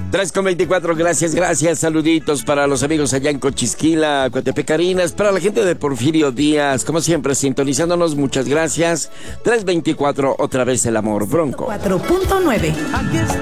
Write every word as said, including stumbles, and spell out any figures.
tres con veinticuatro, gracias, gracias. Saluditos para los amigos allá en Cochisquila, Coatepecarinas, para la gente de Porfirio Díaz, como siempre, sintonizándonos, muchas gracias. tres veinticuatro, otra vez el amor, Bronco. cuatro punto nueve.